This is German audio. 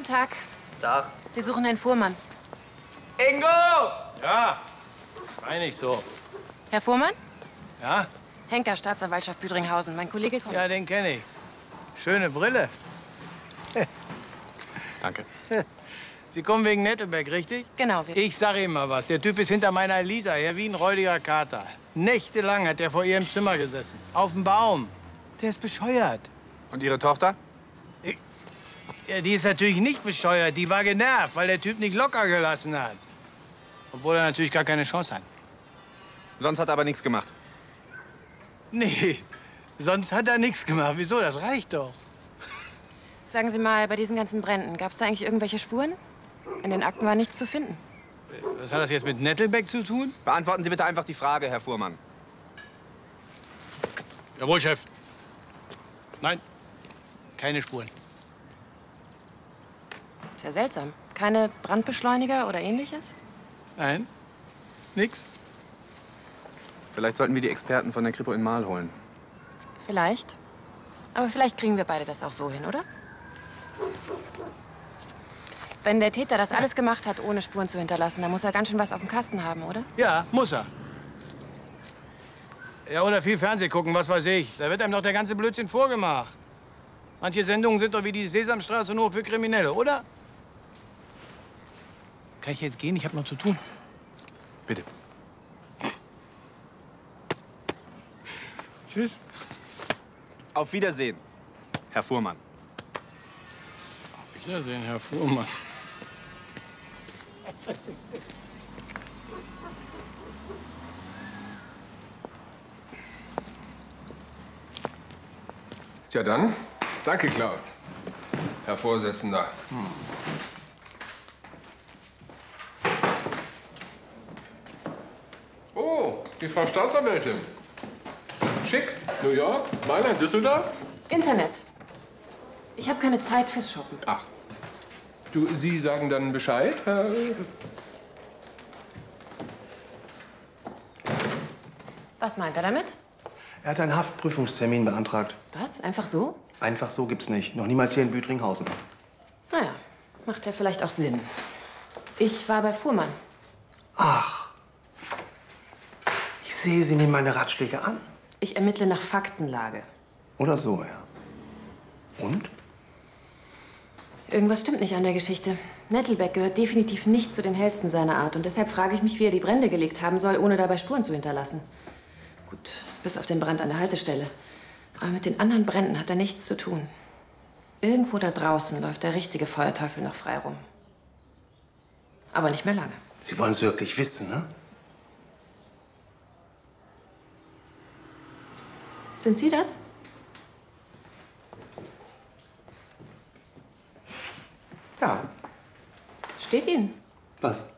Tag. Tag. Wir suchen Herrn Fuhrmann. Ingo! Ja, schrei nicht so. Herr Fuhrmann? Ja? Henker, Staatsanwaltschaft Büdringhausen. Mein Kollege kommt. Ja, den kenne ich. Schöne Brille. Danke. Sie kommen wegen Nettelbeck, richtig? Genau. Ich sag Ihnen mal was. Der Typ ist hinter meiner Elisa her wie ein räudiger Kater. Nächtelang hat er vor ihrem Zimmer gesessen. Auf dem Baum. Der ist bescheuert. Und Ihre Tochter? Ja, die ist natürlich nicht bescheuert. Die war genervt, weil der Typ nicht locker gelassen hat. Obwohl er natürlich gar keine Chance hat. Sonst hat er aber nichts gemacht. Nee, sonst hat er nichts gemacht. Wieso? Das reicht doch. Sagen Sie mal, bei diesen ganzen Bränden, gab es da eigentlich irgendwelche Spuren? In den Akten war nichts zu finden. Was hat das jetzt mit Nettelbeck zu tun? Beantworten Sie bitte einfach die Frage, Herr Fuhrmann. Jawohl, Chef. Nein, keine Spuren. Ist ja seltsam. Keine Brandbeschleuniger oder ähnliches? Nein, nix. Vielleicht sollten wir die Experten von der Kripo in Marl holen. Vielleicht. Aber vielleicht kriegen wir beide das auch so hin, oder? Wenn der Täter das alles gemacht hat, ohne Spuren zu hinterlassen, dann muss er ganz schön was auf dem Kasten haben, oder? Ja, muss er. Ja, oder viel Fernsehen gucken, was weiß ich. Da wird einem doch der ganze Blödsinn vorgemacht. Manche Sendungen sind doch wie die Sesamstraße nur für Kriminelle, oder? Kann ich jetzt gehen? Ich habe noch zu tun. Bitte. Tschüss. Auf Wiedersehen, Herr Fuhrmann. Auf Wiedersehen, Herr Fuhrmann. Tja dann, danke Klaus, Herr Vorsitzender. Oh, die Frau Staatsanwältin. Schick. New York, Mailand, Düsseldorf? Internet. Ich habe keine Zeit fürs Shoppen. Ach. Du, Sie sagen dann Bescheid, Herr... Was meint er damit? Er hat einen Haftprüfungstermin beantragt. Was? Einfach so? Einfach so gibt's nicht. Noch niemals hier in Büdringhausen. Naja, macht ja vielleicht auch Sinn. Ich war bei Fuhrmann. Ach. Ich sehe, Sie nehmen meine Ratschläge an. Ich ermittle nach Faktenlage. Oder so, ja. Und? Irgendwas stimmt nicht an der Geschichte. Nettelbeck gehört definitiv nicht zu den hellsten seiner Art. Und deshalb frage ich mich, wie er die Brände gelegt haben soll, ohne dabei Spuren zu hinterlassen. Gut, bis auf den Brand an der Haltestelle. Aber mit den anderen Bränden hat er nichts zu tun. Irgendwo da draußen läuft der richtige Feuerteufel noch frei rum. Aber nicht mehr lange. Sie wollen es wirklich wissen, ne? Sind Sie das? Ja. Steht Ihnen. Was?